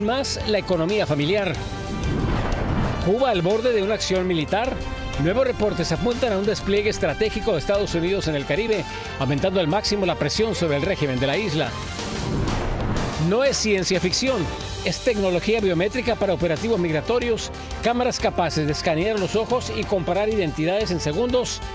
Más la economía familiar. Cuba al borde de una acción militar. Nuevos reportes apuntan a un despliegue estratégico de Estados Unidos en el Caribe, aumentando al máximo la presión sobre el régimen de la isla. No es ciencia ficción, es tecnología biométrica para operativos migratorios, cámaras capaces de escanear los ojos y comparar identidades en segundos